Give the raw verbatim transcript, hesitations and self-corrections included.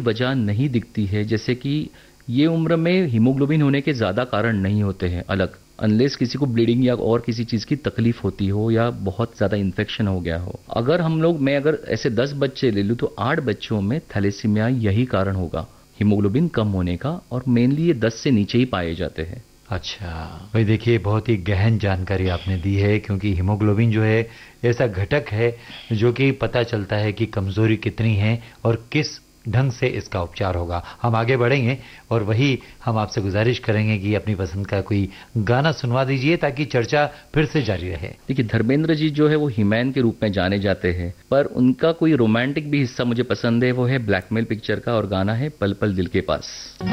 वजह नहीं दिखती है, जैसे कि ये उम्र में हीमोग्लोबिन होने के ज़्यादा कारण नहीं होते हैं अलग, अनलेस किसी को ब्लीडिंग या और किसी चीज़ की तकलीफ होती हो या बहुत ज़्यादा इन्फेक्शन हो गया हो। अगर हम लोग मैं अगर ऐसे दस बच्चे ले लूँ तो आठ बच्चों में थैलेसीमिया यही कारण होगा, हीमोग्लोबिन कम होने का, और मेनली ये दस से नीचे ही पाए जाते हैं। अच्छा भाई, देखिए बहुत ही गहन जानकारी आपने दी है, क्योंकि हीमोग्लोबिन जो है ऐसा घटक है जो कि पता चलता है कि कमजोरी कितनी है और किस ढंग से इसका उपचार होगा। हम आगे बढ़ेंगे और वही हम आपसे गुजारिश करेंगे कि अपनी पसंद का कोई गाना सुनवा दीजिए ताकि चर्चा फिर से जारी रहे। देखिए, धर्मेंद्र जी जो है वो हीमैन के रूप में जाने जाते हैं, पर उनका कोई रोमांटिक भी हिस्सा मुझे पसंद है, वो है ब्लैकमेल पिक्चर का, और गाना है पल पल दिल के पास।